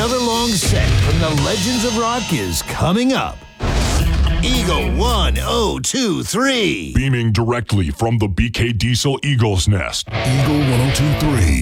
Another long set from the Legends of Rock is coming up. Eagle 1023. Beaming directly from the BK Diesel Eagle's Nest. Eagle 1023.